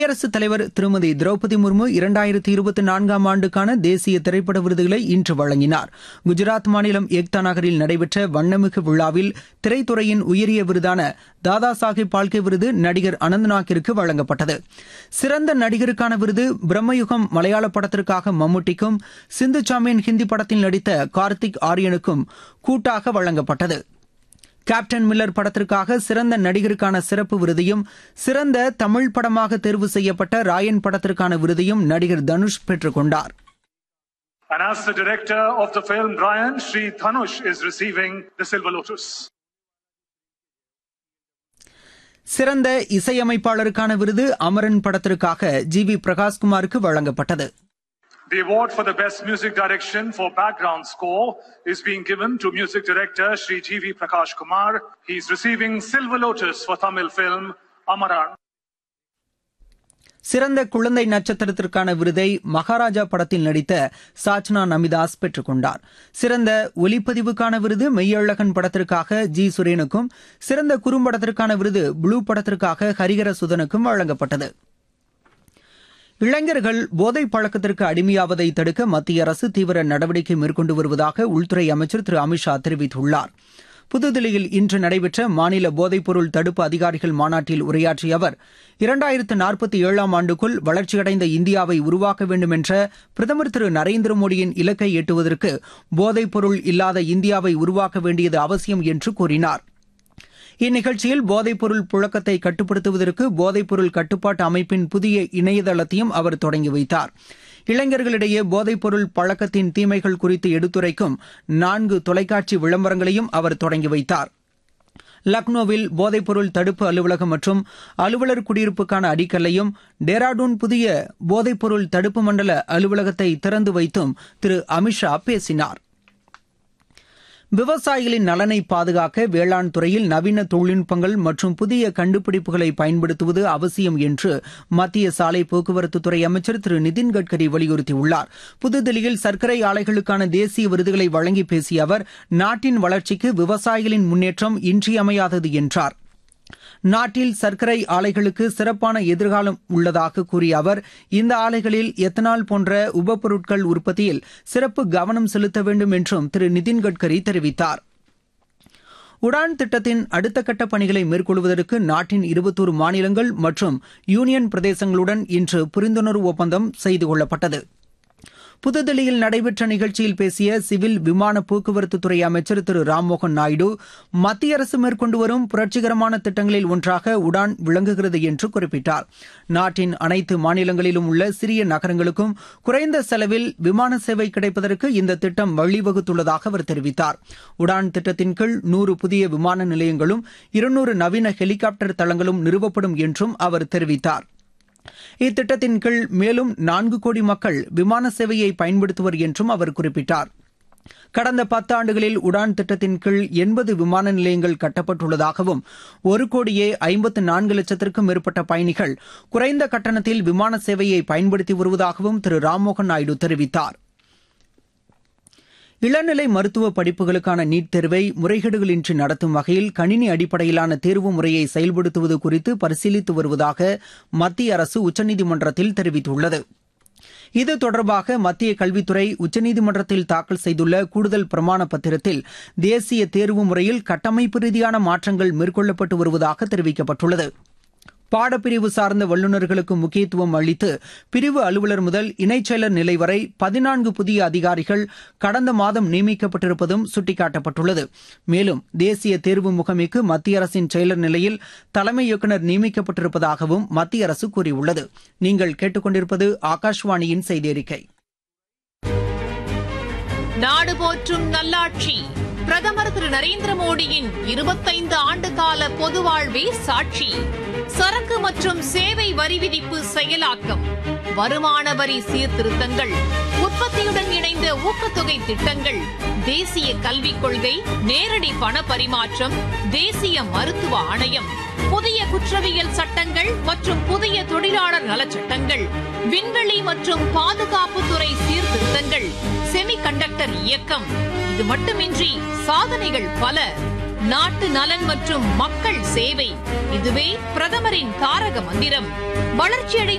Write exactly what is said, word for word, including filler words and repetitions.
குடியரசுத் தலைவர் திருமதி திரௌபதி முர்மு இரண்டாயிரத்தி இருபத்தி நான்காம் ஆண்டுக்கான தேசிய திரைப்பட விருதுகளை இன்று வழங்கினார். குஜராத் மாநிலம் ஏக்தா நகரில் நடைபெற்ற வண்ணமிகு விழாவில் திரைத்துறையின் உயரிய விருதான தாதா சாஹேப் பால்கே விருது நடிகர் அனந்த்நாக்கிற்கு வழங்கப்பட்டது. சிறந்த நடிகருக்கான விருது பிரம்மயுகம் மலையாள படத்திற்காக மம்முட்டிக்கும், சிந்து சாம்பியன் ஹிந்தி படத்தில் நடித்த கார்த்திக் ஆரியனுக்கும் கூட்டாக வழங்கப்பட்டது. கேப்டன் மில்லர் படத்திற்காக சிறந்த நடிகருக்கான சிறப்பு விருதையும், சிறந்த தமிழ் படமாக தேர்வு செய்யப்பட்ட ராயன் படத்திற்கான விருதையும் நடிகர் தனுஷ் பெற்றுக் கொண்டார். And as the director of the film Ryan, Shri Dhanush is receiving the Silver Lotus. சிறந்த இசையமைப்பாளருக்கான விருது அமரன் படத்திற்காக ஜி வி பிரகாஷ்குமாருக்கு வழங்கப்பட்டது. The award for the best music direction for background score is being given to music director Shri G V Prakash Kumar. He is receiving Silver Lotus for Tamil film Amaran. சிறந்த குழந்தை நட்சத்திரத்திற்கான விருதை மகாராஜா படத்தில் நடித்த சாச்னா நமிதாஸ் பெற்றுக் கொண்டார். சிறந்த ஒலிப்பதிவுக்கான விருது மெய்யழகன் படத்திற்காக ஜி சுரேனுக்கும், சிறந்த குறும்படத்திற்கான விருது ப்ளூ படத்திற்காக ஹரிஹர சுதனுக்கும் வழங்கப்பட்டது. இளைஞர்கள் போதைப் பழக்கத்திற்கு அடிமையாவதை தடுக்க மத்திய அரசு தீவிர நடவடிக்கை மேற்கொண்டு வருவதாக உள்துறை அமைச்சர் திரு அமித்ஷா தெரிவித்துள்ளார். புதுதில்லியில் இன்று நடைபெற்ற மாநில போதைப்பொருள் தடுப்பு அதிகாரிகள் மாநாட்டில் உரையாற்றிய அவர், இரண்டாயிரத்து நாற்பத்தி ஏழாம் ஆண்டுக்குள் வளர்ச்சியடைந்த இந்தியாவை உருவாக்க வேண்டும் என்ற பிரதமர் திரு நரேந்திர மோடியின் இலக்கை எட்டுவதற்கு போதைப்பொருள் இல்லாத இந்தியாவை உருவாக்க வேண்டியது அவசியம் என்று கூறினார். இந்நிகழ்ச்சியில் போதைப்பொருள் புழக்கத்தை கட்டுப்படுத்துவதற்கு போதைப்பொருள் கட்டுப்பாட்டு அமைப்பின் புதிய இணையதளத்தையும் அவர் தொடங்கி வைத்தார். இளைஞர்களிடையே போதைப்பொருள் பழக்கத்தின் தீமைகள் குறித்து எடுத்துரைக்கும் நான்கு தொலைக்காட்சி விளம்பரங்களையும் அவர் தொடங்கி வைத்தார். லக்னோவில் போதைப்பொருள் தடுப்பு அலுவலகம் மற்றும் அலுவலர் குடியிருப்புக்கான அடிக்கல்லையும், டேராடூன் புதிய போதைப்பொருள் தடுப்பு மண்டல அலுவலகத்தை திறந்து வைத்தும் திரு அமித்ஷா பேசினார். விவசாயிகளின் நலனை பாதுகாக்க வேளாண் துறையில் நவீன தொழில்நுட்பங்கள் மற்றும் புதிய கண்டுபிடிப்புகளை பயன்படுத்துவது அவசியம் என்று மத்திய சாலை போக்குவரத்துத்துறை அமைச்சர் திரு நிதின் கட்கரி வலியுறுத்தியுள்ளார். புதுதில்லியில் சர்க்கரை ஆலைகளுக்கான தேசிய விருதுகளை வழங்கி பேசிய அவர், நாட்டின் வளர்ச்சிக்கு விவசாயிகளின் முன்னேற்றம் இன்றியமையாதது என்றார். நாட்டில் சர்க்கரை ஆலைகளுக்கு சிறப்பான எதிர்காலம் உள்ளதாக கூறிய அவர், இந்த ஆலைகளில் எத்தனால் போன்ற உபப்பொருட்கள் உற்பத்தியில் சிறப்பு கவனம் செலுத்த வேண்டும் என்றும் திரு நிதின் கட்கரி தெரிவித்தார். உடான் திட்டத்தின் அடுத்த கட்ட பணிகளை மேற்கொள்வதற்கு நாட்டின் இருபத்தோரு மாநிலங்கள் மற்றும் யூனியன் பிரதேசங்களுடன் இன்று புரிந்துணர்வு ஒப்பந்தம் செய்து கொள்ளப்பட்டது. புதுதில்லியில் நடைபெற்ற நிகழ்ச்சியில் பேசிய சிவில் விமான போக்குவரத்துத்துறை அமைச்சர் திரு ராம்மோகன் நாயுடு, மத்திய அரசு மேற்கொண்டு வரும் புரட்சிகரமான திட்டங்களில் ஒன்றாக உடான் விளங்குகிறது என்று குறிப்பிட்டார். நாட்டின் அனைத்து மாநிலங்களிலும் உள்ள சிறிய நகரங்களுக்கும் குறைந்த செலவில் விமான சேவை கிடைப்பதற்கு இந்த திட்டம் வழிவகுத்துள்ளதாக அவர் தெரிவித்தார். உடான் திட்டத்தின் கீழ் நூறு புதிய விமான நிலையங்களும் இருநூறு நவீன ஹெலிகாப்டர் தளங்களும் நிறுவப்படும் என்றும் அவர் தெரிவித்தார். இத்திட்டத்தின் கீழ் மேலும் நான்கு கோடி மக்கள் விமான சேவையை பயன்படுத்துவர் என்றும் அவர் குறிப்பிட்டார். கடந்த பத்தாண்டுகளில் உடான் திட்டத்தின் கீழ் எண்பது விமான நிலையங்கள் கட்டப்பட்டுள்ளதாகவும், ஒரு கோடியே ஐம்பத்து நான்கு லட்சத்திற்கும் மேற்பட்ட பயணிகள் குறைந்த கட்டணத்தில் விமான சேவையை பயன்படுத்தி வருவதாகவும் திரு ராம்மோகன் நாயுடு தெரிவித்தார். இளநிலை மருத்துவ படிப்புகளுக்கான நீட் தேர்வை முறைகேடுகளின்றி நடத்தும் வகையில் கணினி அடிப்படையிலான தேர்வு முறையை செயல்படுத்துவது குறித்து பரிசீலித்து வருவதாக மத்திய அரசு உச்சநீதிமன்றத்தில் தெரிவித்துள்ளது. இது தொடர்பாக மத்திய கல்வித்துறை உச்சநீதிமன்றத்தில் தாக்கல் செய்துள்ள கூடுதல் பிரமாண பத்திரத்தில் தேசிய தேர்வு முறையில் கட்டமைப்பு ரீதியான மாற்றங்கள் மேற்கொள்ளப்பட்டு வருவதாக தெரிவிக்கப்பட்டுள்ளது. பாடப்பிரிவு சார்ந்த வல்லுநர்களுக்கு முக்கியத்துவம் அளித்து பிரிவு அலுவலர் முதல் இணைச் செயலர் நிலை வரை பதினான்கு புதிய அதிகாரிகள் கடந்த மாதம் நியமிக்கப்பட்டிருப்பதும் சுட்டிக்காட்டப்பட்டுள்ளது. மேலும் தேசிய தேர்வு முகமைக்கு மத்திய அரசின் செயலர் நிலையில் தலைமை இயக்குநர் நியமிக்கப்பட்டிருப்பதாகவும் மத்திய அரசு கூறியுள்ளது. நீங்கள் கேட்டுக்கொண்டிருப்பது ஆகாஷ்வாணியின் செய்தி அறிக்கை. நாடு போற்றும் நல்லாட்சி பிரதமர் திரு நரேந்திர மோடியின் இருபத்தைந்து ஆண்டு கால பொது வாழ்வே சாட்சி. சரக்கு மற்றும் சேவை வரி விதிப்பு செயலாக்கம், வருமான வரி சீர்திருத்தங்கள், உற்பத்தியுடன் இணைந்த ஊக்கத்தொகை திட்டங்கள், தேசிய கல்விக் கொள்கை, நேரடி பண பரிமாற்றம், தேசிய மருத்துவ ஆணையம், புதிய குற்றவியல் சட்டங்கள் மற்றும் புதிய தொழிலாளர் நலச்சட்டங்கள், விண்வெளி மற்றும் பாதுகாப்புத்துறை சீர்திருத்தங்கள், செமி கண்டக்டர் இயக்கம். இது மட்டுமின்றி சாதனைகள் பல. நாட்டு நலன் மற்றும் மக்கள் சேவை, இதுவே பிரதமரின் தாரக மந்திரம். வளர்ச்சியடைந்த